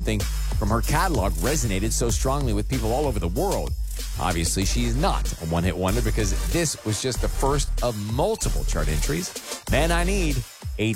something from her catalog resonated so strongly with people all over the world. Obviously, she's not a one-hit wonder because this was just the first of multiple chart entries. Man I Need